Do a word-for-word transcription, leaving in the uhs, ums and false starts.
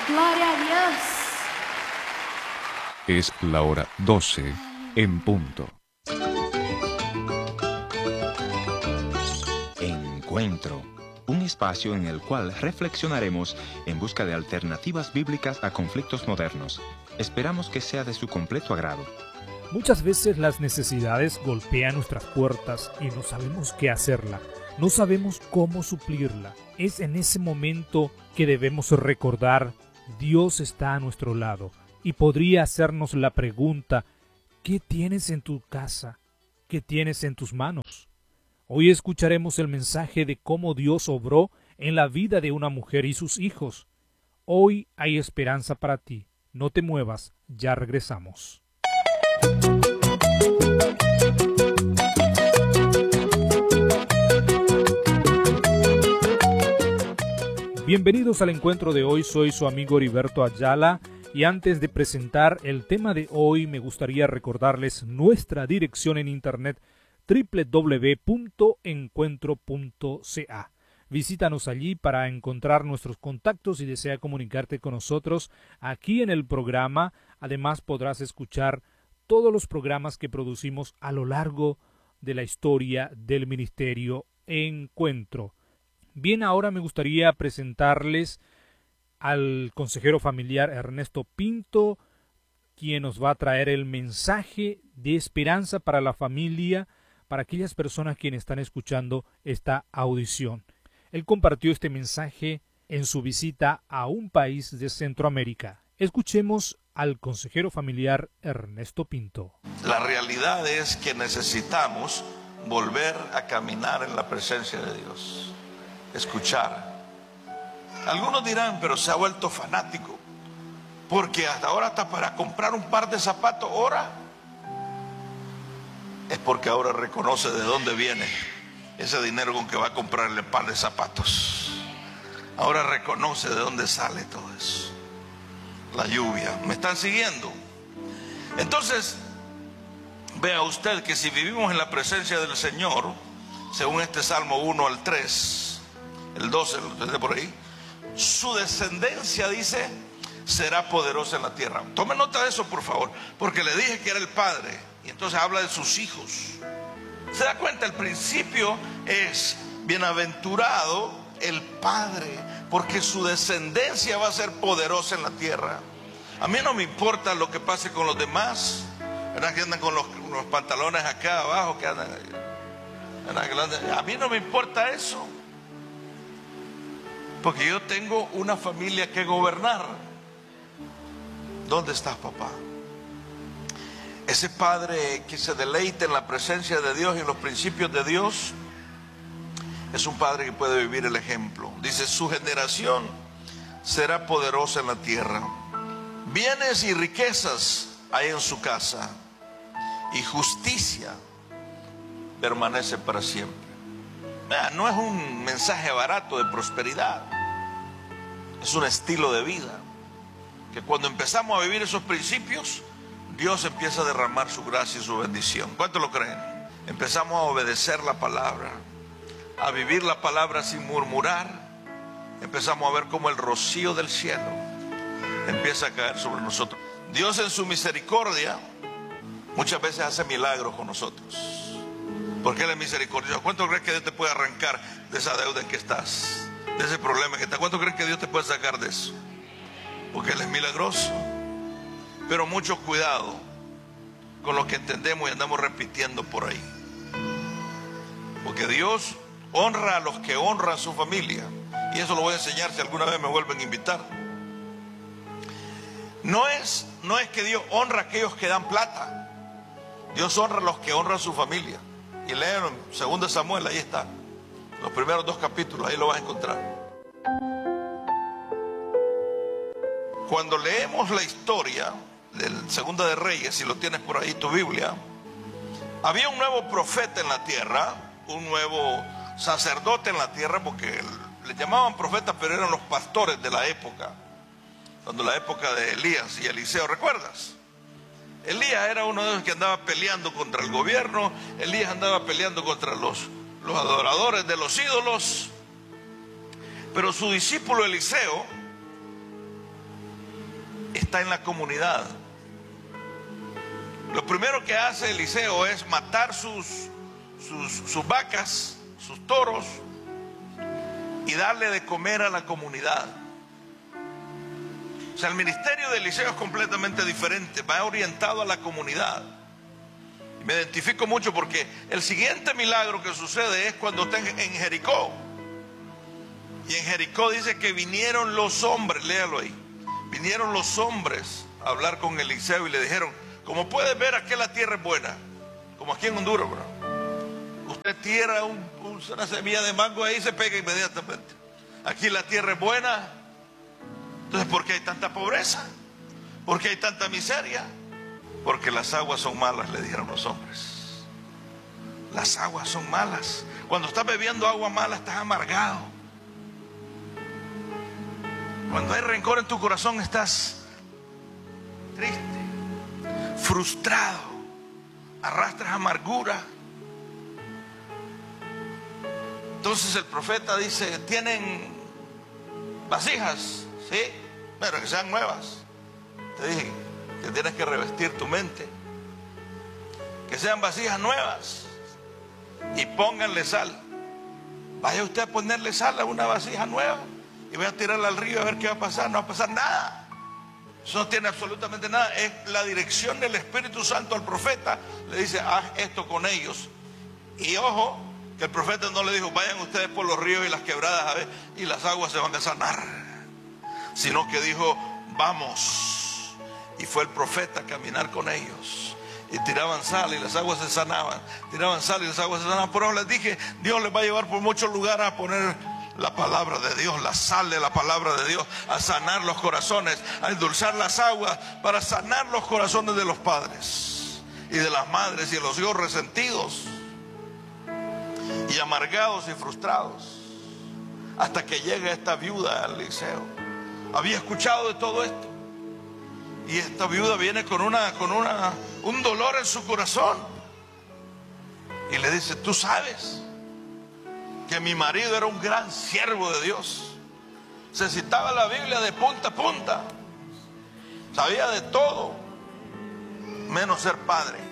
Gloria a Dios. Es la hora doce en punto. Encuentro, un espacio en el cual reflexionaremos en busca de alternativas bíblicas a conflictos modernos. Esperamos que sea de su completo agrado. Muchas veces las necesidades golpean nuestras puertas y no sabemos qué hacerla, no sabemos cómo suplirla. Es en ese momento que debemos recordar: Dios está a nuestro lado y podría hacernos la pregunta: ¿qué tienes en tu casa? ¿Qué tienes en tus manos? Hoy escucharemos el mensaje de cómo Dios obró en la vida de una mujer y sus hijos. Hoy hay esperanza para ti. No te muevas, ya regresamos. Bienvenidos al encuentro de hoy, soy su amigo Heriberto Ayala y antes de presentar el tema de hoy me gustaría recordarles nuestra dirección en internet doble u doble u doble u punto encuentro punto c a. Visítanos allí para encontrar nuestros contactos si desea comunicarte con nosotros aquí en el programa. Además podrás escuchar todos los programas que producimos a lo largo de la historia del Ministerio Encuentro. Bien, ahora me gustaría presentarles al consejero familiar Ernesto Pinto, quien nos va a traer el mensaje de esperanza para la familia, para aquellas personas quienes están escuchando esta audición. Él compartió este mensaje en su visita a un país de Centroamérica. Escuchemos al consejero familiar Ernesto Pinto. La realidad es que necesitamos volver a caminar en la presencia de Dios, escuchar. Algunos dirán, pero se ha vuelto fanático, porque hasta ahora hasta para comprar un par de zapatos ora. Es porque ahora reconoce de dónde viene ese dinero con que va a comprarle un par de zapatos. Ahora reconoce de dónde sale todo eso. La lluvia. ¿Me están siguiendo? Entonces, vea usted que si vivimos en la presencia del Señor, según este Salmo uno al tres, el doce, desde por ahí, su descendencia, dice, será poderosa en la tierra. Tome nota de eso, por favor, porque le dije que era el Padre, y entonces habla de sus hijos. ¿Se da cuenta? El principio es: bienaventurado el Padre, porque su descendencia va a ser poderosa en la tierra. A mí no me importa lo que pase con los demás, ¿verdad? Que andan con los, con los pantalones acá abajo, que andan, ¿verdad? A mí no me importa eso, porque yo tengo una familia que gobernar. ¿Dónde estás, papá? Ese padre que se deleita en la presencia de Dios y en los principios de Dios es un padre que puede vivir el ejemplo. Dice: su generación será poderosa en la tierra. Bienes y riquezas hay en su casa, y justicia permanece para siempre. No es un mensaje barato de prosperidad, es un estilo de vida que cuando empezamos a vivir esos principios, Dios empieza a derramar su gracia y su bendición. ¿Cuántos lo creen? Empezamos a obedecer la palabra, a vivir la palabra sin murmurar. Empezamos a ver cómo el rocío del cielo empieza a caer sobre nosotros. Dios en su misericordia muchas veces hace milagros con nosotros, porque Él es misericordioso. ¿Cuánto crees que Dios te puede arrancar de esa deuda en que estás, de ese problema que estás? ¿Cuánto crees que Dios te puede sacar de eso? Porque Él es milagroso. Pero mucho cuidado con lo que entendemos y andamos repitiendo por ahí, porque Dios honra a los que honran a su familia, y eso lo voy a enseñar si alguna vez me vuelven a invitar. No es, no es que Dios honra a aquellos que dan plata. Dios honra a los que honran a su familia. Y lean en segundo Samuel, ahí está, los primeros dos capítulos, ahí lo vas a encontrar. Cuando leemos la historia del Segunda de Reyes, si lo tienes por ahí tu Biblia, había un nuevo profeta en la tierra, un nuevo sacerdote en la tierra, porque le llamaban profetas, pero eran los pastores de la época, cuando la época de Elías y Eliseo, ¿recuerdas? Elías era uno de los que andaba peleando contra el gobierno. Elías andaba peleando contra los, los adoradores de los ídolos. Pero su discípulo Eliseo está en la comunidad. Lo primero que hace Eliseo es matar sus, sus, sus vacas, sus toros, y darle de comer a la comunidad. O sea, el ministerio de Eliseo es completamente diferente, va orientado a la comunidad. Y me identifico mucho porque el siguiente milagro que sucede es cuando está en Jericó. Y en Jericó dice que vinieron los hombres, léalo ahí, vinieron los hombres a hablar con Eliseo y le dijeron: como puedes ver, aquí la tierra es buena, como aquí en Honduras, bro. Usted tierra un, un, una semilla de mango ahí y se pega inmediatamente. Aquí la tierra es buena. Entonces, ¿por qué hay tanta pobreza? ¿Por qué hay tanta miseria? Porque las aguas son malas, le dijeron los hombres. Las aguas son malas. Cuando estás bebiendo agua mala, estás amargado. Cuando hay rencor en tu corazón, estás triste, frustrado, arrastras amargura. Entonces el profeta dice: ¿tienen vasijas? Sí, pero que sean nuevas. Te dije que tienes que revestir tu mente, que sean vasijas nuevas, y pónganle sal. Vaya usted a ponerle sal a una vasija nueva y voy a tirarla al río a ver qué va a pasar. No va a pasar nada. Eso no tiene absolutamente nada. Es la dirección del Espíritu Santo al profeta. Le dice: haz esto con ellos. Y ojo, que el profeta no le dijo: vayan ustedes por los ríos y las quebradas a ver, y las aguas se van a sanar. Sino que dijo: vamos. Y fue el profeta a caminar con ellos. Y tiraban sal y las aguas se sanaban. Tiraban sal y las aguas se sanaban. Por eso les dije: Dios les va a llevar por muchos lugares a poner la palabra de Dios, la sal de la palabra de Dios, a sanar los corazones, a endulzar las aguas, para sanar los corazones de los padres y de las madres y de los hijos resentidos y amargados y frustrados. Hasta que llega esta viuda a Eliseo. Había escuchado de todo esto, y esta viuda viene con una, con una, un dolor en su corazón, y le dice: tú sabes que mi marido era un gran siervo de Dios, se citaba la Biblia de punta a punta, sabía de todo menos ser padre.